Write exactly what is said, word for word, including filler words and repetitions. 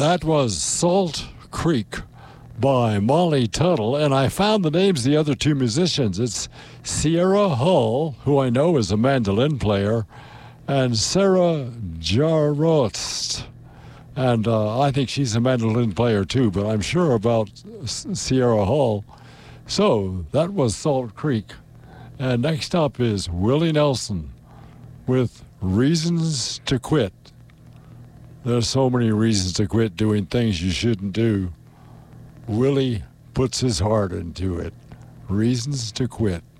That was Salt Creek by Molly Tuttle, and I found the names of the other two musicians. It's Sierra Hull, who I know is a mandolin player, and Sarah Jarost. And uh, I think she's a mandolin player too, but I'm sure about S- Sierra Hull. So that was Salt Creek. And next up is Willie Nelson with Reasons to Quit. There's so many reasons to quit doing things you shouldn't do. Willie puts his heart into it. Reasons to Quit.